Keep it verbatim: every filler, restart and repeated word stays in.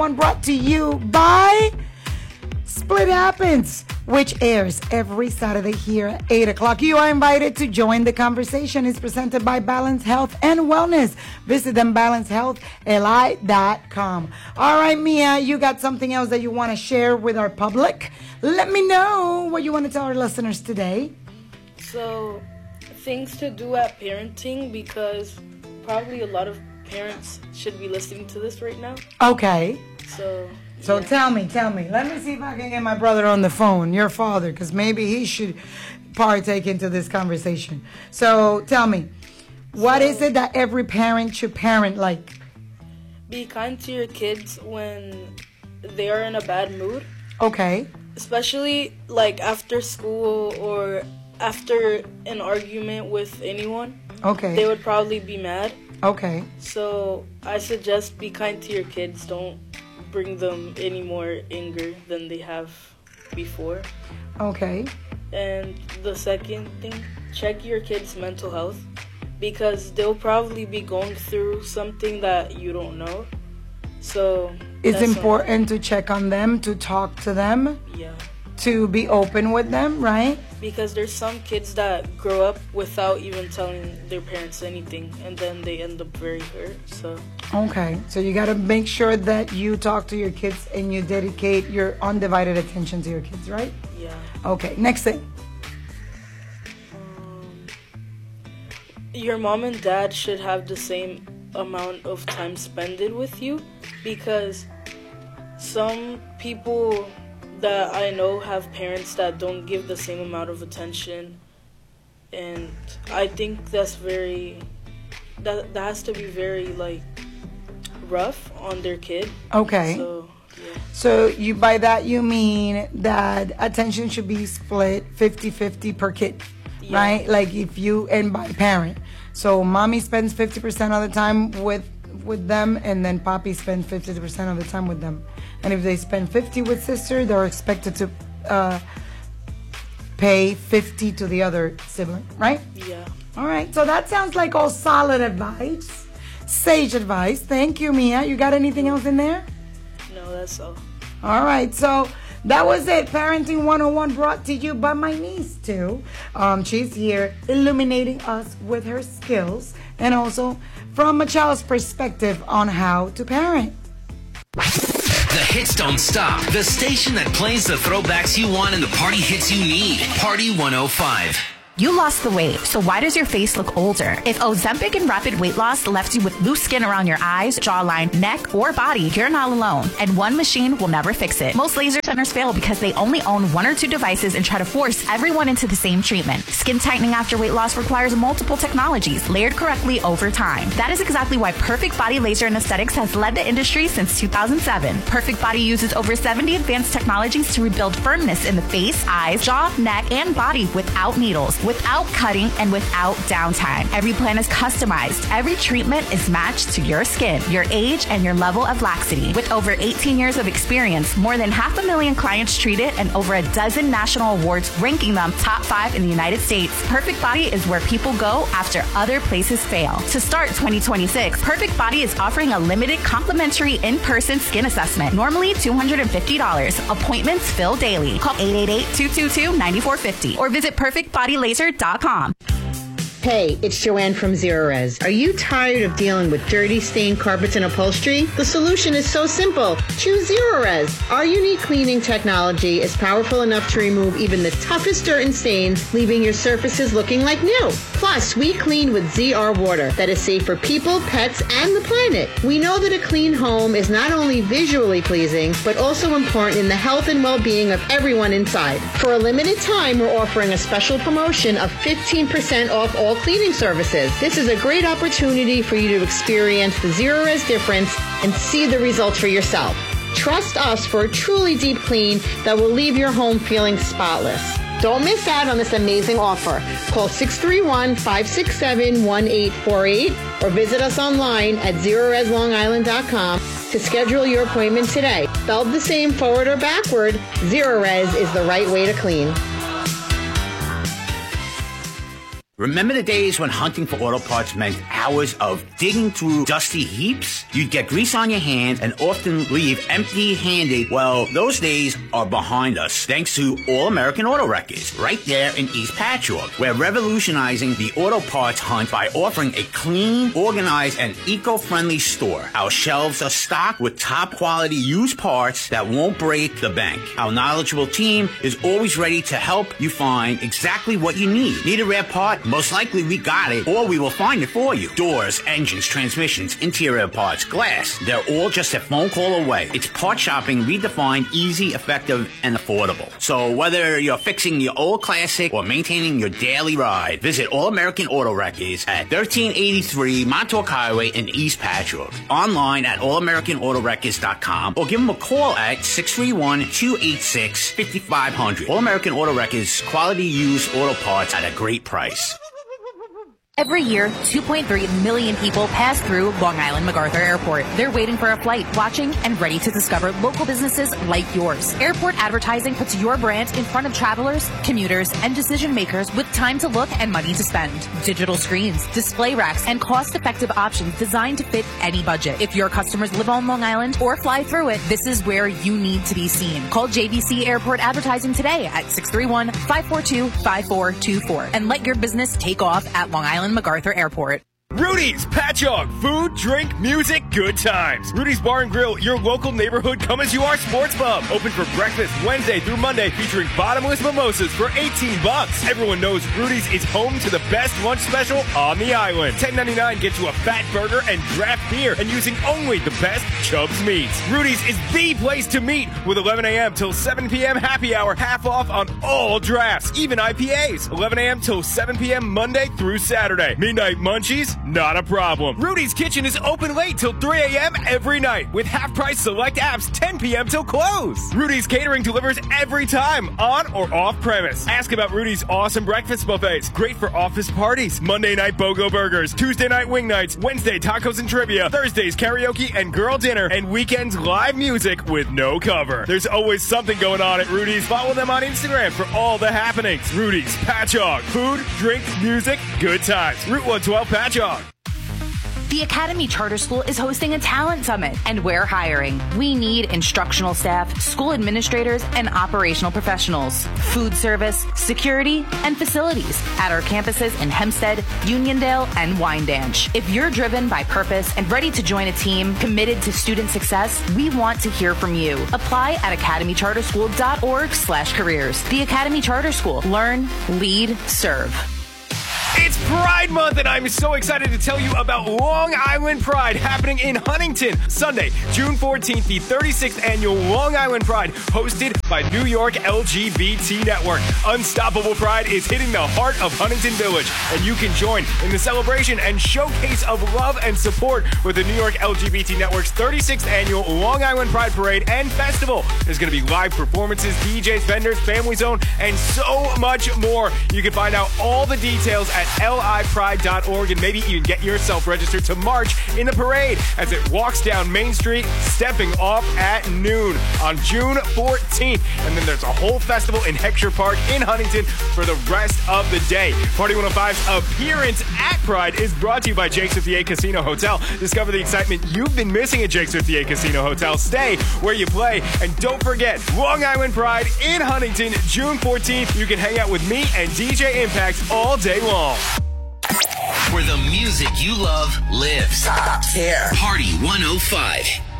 One brought to you by Split Happens, which airs every Saturday here at eight o'clock. You are invited to join the conversation. It's presented by Balance Health and Wellness. Visit them, balance health l i dot com. All right, Mia, you got something else that you want to share with our public? Let me know what you want to tell our listeners today. So, things to do at parenting, because probably a lot of parents should be listening to this right now. Okay. So, So yeah. tell me, tell me. Let me see if I can get my brother on the phone, your father, because maybe he should partake into this conversation. So tell me, what So, is it that every parent should parent like? Be kind to your kids when they are in a bad mood. Okay. Especially like after school or after an argument with anyone. Okay. They would probably be mad. Okay. So I suggest be kind to your kids. Don't bring them any more anger than they have before. Okay. And the second thing, check your kids' mental health, because they'll probably be going through something that you don't know. So It's that's important to check on them, to talk to them, all. Yeah. to be open with them, right? Because there's some kids that grow up without even telling their parents anything, and then they end up very hurt. So Okay. So you got to make sure that you talk to your kids and you dedicate your undivided attention to your kids, right? yeah. Okay. Next thing. Um, your mom and dad should have the same amount of time spent with you, because some people that I know have parents that don't give the same amount of attention, and I think that's very that that has to be very like rough on their kid. Okay. So yeah. So you by that you mean that attention should be split fifty-fifty per kid, Yeah. right? Like if you and by parent. So mommy spends fifty percent of the time with with them, and then papi spends fifty percent of the time with them. And if they spend fifty with sister, they're expected to uh, pay fifty to the other sibling, right? Yeah. All right. So that sounds like all solid advice, sage advice. Thank you, Mia. You got anything else in there? No, that's all. All right, so that was it. Parenting one oh one brought to you by my niece, too. Um, she's here illuminating us with her skills and also from a child's perspective on how to parent. The hits don't stop. The station that plays the throwbacks you want and the party hits you need. Party one oh five. You lost the weight, so why does your face look older? If Ozempic and Rapid Weight Loss left you with loose skin around your eyes, jawline, neck, or body, you're not alone. And one machine will never fix it. Most laser centers fail because they only own one or two devices and try to force everyone into the same treatment. Skin tightening after weight loss requires multiple technologies, layered correctly over time. That is exactly why Perfect Body Laser and Aesthetics has led the industry since two thousand seven. Perfect Body uses over seventy advanced technologies to rebuild firmness in the face, eyes, jaw, neck, and body without needles, without cutting, and without downtime. Every plan is customized. Every treatment is matched to your skin, your age, and your level of laxity. With over eighteen years of experience, more than half a million clients treated, and over a dozen national awards ranking them top five in the United States, Perfect Body is where people go after other places fail. To start twenty twenty-six, Perfect Body is offering a limited complimentary in-person skin assessment, normally two hundred fifty dollars. Appointments fill daily. Call eight eight eight, two two two, nine four five zero or visit perfect body laser dot com. Hey, it's Joanne from Zerorez. Are you tired of dealing with dirty, stained carpets and upholstery? The solution is so simple. Choose Zerorez. Our unique cleaning technology is powerful enough to remove even the toughest dirt and stains, leaving your surfaces looking like new. Plus, we clean with Z R water that is safe for people, pets, and the planet. We know that a clean home is not only visually pleasing, but also important in the health and well-being of everyone inside. For a limited time, we're offering a special promotion of fifteen percent off all cleaning services. This is a great opportunity for you to experience the Zerorez difference and see the results for yourself. Trust us for a truly deep clean that will leave your home feeling spotless. Don't miss out on this amazing offer. Call six three one, five six seven, one eight four eight or visit us online at zerorez long island dot com to schedule your appointment today. Spelled the same forward or backward, Zerorez is the right way to clean. Remember the days when hunting for auto parts meant hours of digging through dusty heaps? You'd get grease on your hands and often leave empty-handed. Well, those days are behind us thanks to All American Auto Records, right there in East Patchogue. We're revolutionizing the auto parts hunt by offering a clean, organized, and eco-friendly store. Our shelves are stocked with top-quality used parts that won't break the bank. Our knowledgeable team is always ready to help you find exactly what you need. Need a rare part? Most likely we got it, or we will find it for you. Doors, engines, transmissions, interior parts, glass, they're all just a phone call away. It's part shopping redefined, easy, effective, and affordable. So whether you're fixing your old classic or maintaining your daily ride, visit All American Auto Records at thirteen eighty-three Montauk Highway in East Patchogue. Online at all american auto records dot com or give them a call at six three one, two eight six, five five zero zero. All American Auto Records, quality used auto parts at a great price. Every year, two point three million people pass through Long Island MacArthur Airport. They're waiting for a flight, watching, and ready to discover local businesses like yours. Airport advertising puts your brand in front of travelers, commuters, and decision makers with time to look and money to spend. Digital screens, display racks, and cost-effective options designed to fit any budget. If your customers live on Long Island or fly through it, this is where you need to be seen. Call J V C Airport Advertising today at six three one, five four two, five four two four and let your business take off at Long Island MacArthur Airport. Rudy's Patchogue, food, drink, music, good times. Rudy's Bar and Grill, your local neighborhood come-as-you-are sports pub. Open for breakfast Wednesday through Monday, featuring bottomless mimosas for eighteen bucks. Everyone knows Rudy's is home to the best lunch special on the island. ten ninety-nine gets you a fat burger and draft beer, and using only the best Chubb's meats. Rudy's is the place to meet with eleven a.m. till seven p.m. happy hour, half off on all drafts, even I P As. eleven a.m. till seven p.m. Monday through Saturday. Midnight munchies? Not a problem. Rudy's Kitchen is open late till three a.m. every night with half-price select apps ten p.m. till close. Rudy's Catering delivers every time, on or off premise. Ask about Rudy's awesome breakfast buffets. Great for office parties. Monday night BOGO burgers. Tuesday night wing nights. Wednesday tacos and trivia. Thursdays karaoke and girl dinner. And weekends live music with no cover. There's always something going on at Rudy's. Follow them on Instagram for all the happenings. Rudy's Patchogue. Food, drink, music, good times. Route one twelve Patchogue. The Academy Charter School is hosting a talent summit, and we're hiring. We need instructional staff, school administrators, and operational professionals, food service, security, and facilities at our campuses in Hempstead, Uniondale, and Wyandanch. If you're driven by purpose and ready to join a team committed to student success, we want to hear from you. Apply at academy charter school dot org slash careers. The Academy Charter School. Learn, lead, serve. It's Pride Month, and I'm so excited to tell you about Long Island Pride happening in Huntington. Sunday, June fourteenth, the thirty-sixth Annual Long Island Pride, hosted by New York L G B T Network. Unstoppable Pride is hitting the heart of Huntington Village, and you can join in the celebration and showcase of love and support with the New York L G B T Network's thirty-sixth Annual Long Island Pride Parade and Festival. There's going to be live performances, D Js, vendors, family zone, and so much more. You can find out all the details at L I pride dot org and maybe even get yourself registered to march in the parade as it walks down Main Street, stepping off at noon on June fourteenth. And then there's a whole festival in Heckscher Park in Huntington for the rest of the day. Party one oh five's appearance at Pride is brought to you by Jake's fifty-eight Casino Hotel. Discover the excitement you've been missing at Jake's fifty-eight Casino Hotel. Stay where you play. And don't forget, Long Island Pride in Huntington, June fourteenth. You can hang out with me and D J Impact all day long. Where the music you love lives. Stops here. Party one oh five.